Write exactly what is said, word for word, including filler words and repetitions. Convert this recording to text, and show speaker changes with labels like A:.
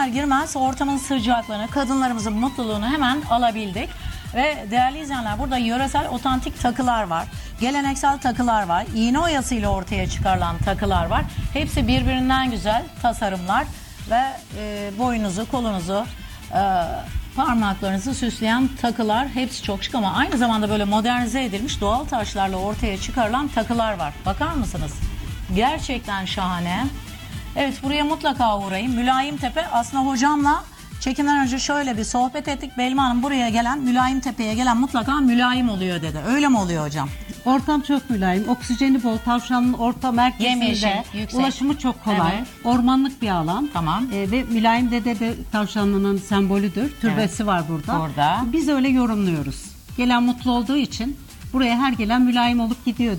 A: girer girmez ortamın sıcaklığını, kadınlarımızın mutluluğunu hemen alabildik. Ve değerli izleyenler, burada yöresel otantik takılar var. Geleneksel takılar var. İğne oyasıyla ortaya çıkarılan takılar var. Hepsi birbirinden güzel tasarımlar ve e, boyunuzu, kolunuzu, e, parmaklarınızı süsleyen takılar. Hepsi çok şık ama aynı zamanda böyle modernize edilmiş doğal taşlarla ortaya çıkarılan takılar var. Bakar mısınız? Gerçekten şahane. Evet, buraya mutlaka uğrayın. Mülayim Tepe, aslında hocamla çekimden önce şöyle bir sohbet ettik. Belma Hanım, buraya gelen, Mülayim Tepe'ye gelen mutlaka mülayim oluyor dedi. Öyle mi oluyor hocam?
B: Ortam çok mülayim. Oksijeni bol. Tavşanın orta merkezinde.
A: Yemyeşil, yüksek.
B: Ulaşımı çok kolay.
A: Evet.
B: Ormanlık bir alan.
A: Tamam.
B: Ee, ve mülayim dede de tavşanlının sembolüdür. Türbesi
A: Evet.
B: var burada.
A: Burada.
B: Biz öyle yorumluyoruz. Gelen mutlu olduğu için buraya her gelen mülayim olup gidiyor